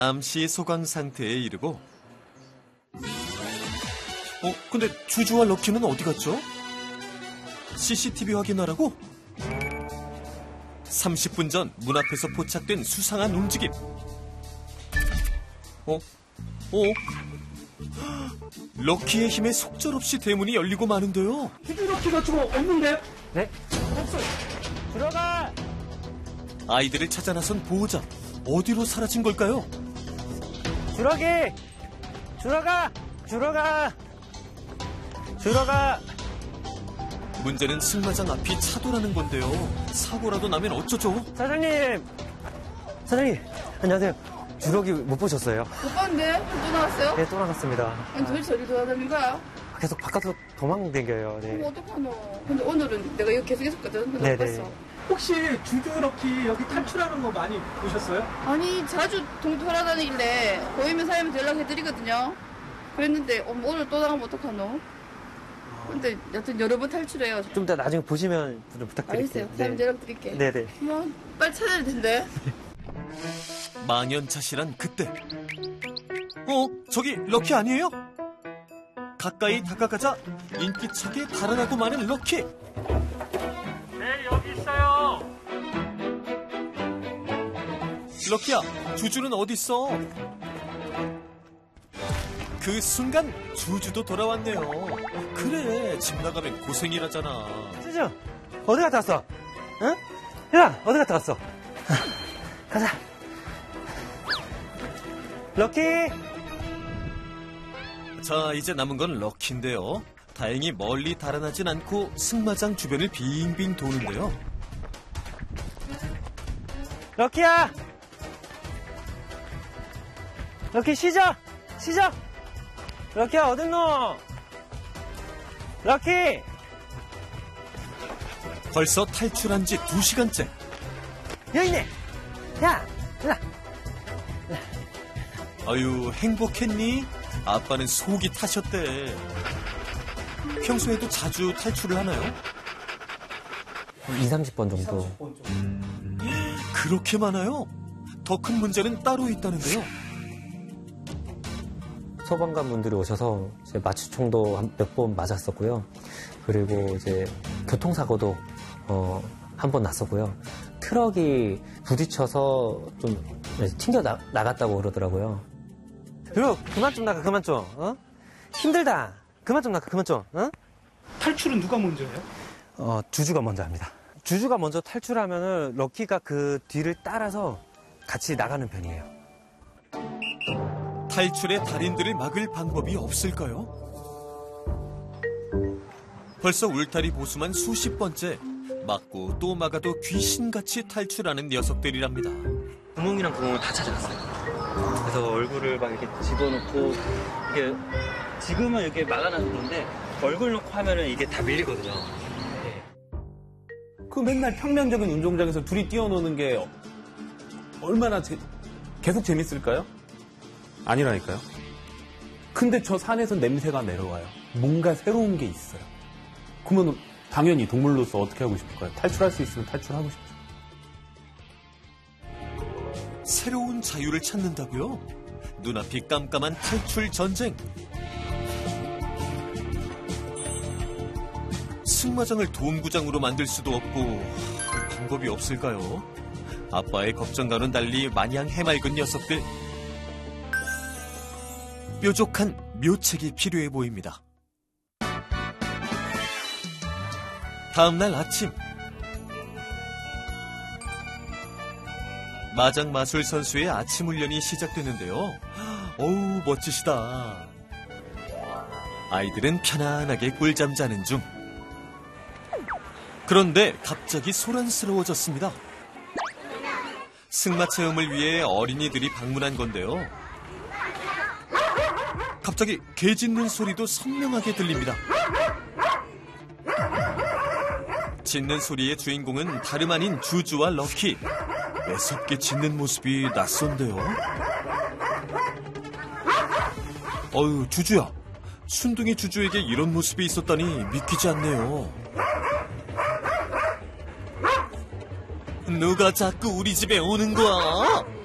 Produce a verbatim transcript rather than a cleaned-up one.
잠시 소강 상태에 이르고 어? 근데 주주와 럭키는 어디 갔죠? 씨씨티비 확인하라고? 삼십 분 전 문 앞에서 포착된 수상한 움직임. 어? 어? 럭키의 힘에 속절없이 대문이 열리고 마는데요. 주주 럭키가 지금 없는데요? 네? 없어요. 들어가! 아이들을 찾아 나선 보호자. 어디로 사라진 걸까요? 주럭이! 들어가! 들어가! 들어가! 문제는 승마장 앞이 차도라는 건데요. 사고라도 나면 어쩌죠? 사장님! 사장님, 안녕하세요. 주럭이 못 보셨어요? 못 봤는데? 또 나왔어요? 네, 또 나갔습니다. 아니 도대체 어디 돌아다닌 거야? 계속 바깥으로 도망다녀요. 네. 그럼 어떡하노? 근데 오늘은 내가 여기 계속 있었거든. 근데 못 네네. 봤어. 혹시 주주 럭키 여기 탈출하는 거 많이 보셨어요? 아니 자주 동도 돌아다니길래 보이면 사장님한테 연락해드리거든요. 그랬는데 어, 오늘 또 나가면 어떡하노? 근데 여튼 여러 번 탈출해요. 좀 이따 나중에 보시면 좀 부탁드릴게요. 알겠어요. 사장님한테 연락드릴게. 네네. 뭐 빨리 찾아야 텐데. 망연자실한 그때. 어? 저기 럭키 아니에요? 가까이 다가가자 인기척에 달아나고 마는 럭키. 네, 여기 있어요. 럭키야, 주주는 어딨어? 그 순간 주주도 돌아왔네요. 그래, 집 나가면 고생이라잖아. 주주, 어디 갔다 왔어? 응? 야, 어디 갔다 왔어? 가자. 럭키! 자, 이제 남은 건 럭키인데요. 다행히 멀리 달아나진 않고 승마장 주변을 빙빙 도는데요. 럭키야! 럭키 쉬자! 쉬자! 럭키야, 어딨노? 럭키! 벌써 탈출한 지 두 시간째. 여기 있네! 야! 일로 아유, 행복했니? 아빠는 속이 타셨대. 평소에도 자주 탈출을 하나요? 이삼십 번 정도. 그렇게 많아요? 더 큰 문제는 따로 있다는데요. 소방관 분들이 오셔서 이제 마취총도 몇 번 맞았었고요. 그리고 이제 교통사고도 어, 한 번 났었고요. 트럭이 부딪혀서 좀 튕겨 나, 나갔다고 그러더라고요. 그리고 그만 좀 나가, 그만 좀. 어? 힘들다. 그만 좀 나가, 그만 좀. 어? 탈출은 누가 먼저 해요? 어, 주주가 먼저 합니다. 주주가 먼저 탈출하면은 럭키가 그 뒤를 따라서 같이 나가는 편이에요. 탈출의 달인들을 막을 방법이 없을까요? 벌써 울타리 보수만 수십 번째. 막고 또 막아도 귀신같이 탈출하는 녀석들이랍니다. 구멍이랑 구멍을 다 찾아갔어요. 그래서 얼굴을 막 이렇게 집어넣고, 이게, 지금은 이렇게 막아놔서 그런데, 얼굴 넣고 하면은 이게 다 밀리거든요. 네. 그 맨날 평면적인 운동장에서 둘이 뛰어노는 게 얼마나 제, 계속 재밌을까요? 아니라니까요. 근데 저 산에서 냄새가 내려와요. 뭔가 새로운 게 있어요. 그러면 당연히 동물로서 어떻게 하고 싶을까요? 탈출할 수 있으면 탈출하고 싶죠. 새로운 자유를 찾는다고요? 눈앞이 깜깜한 탈출 전쟁. 승마장을 동구장으로 만들 수도 없고 방법이 없을까요? 아빠의 걱정과는 달리 마냥 해맑은 녀석들. 뾰족한 묘책이 필요해 보입니다. 다음날 아침. 마장 마술 선수의 아침 훈련이 시작되는데요. 어우, 멋지시다. 아이들은 편안하게 꿀잠 자는 중. 그런데 갑자기 소란스러워졌습니다. 승마 체험을 위해 어린이들이 방문한 건데요. 갑자기 개 짖는 소리도 선명하게 들립니다. 짖는 소리의 주인공은 다름 아닌 주주와 럭키. 매섭게 짖는 모습이 낯선데요. 어휴, 주주야. 순둥이 주주에게 이런 모습이 있었다니 믿기지 않네요. 누가 자꾸 우리 집에 오는 거야?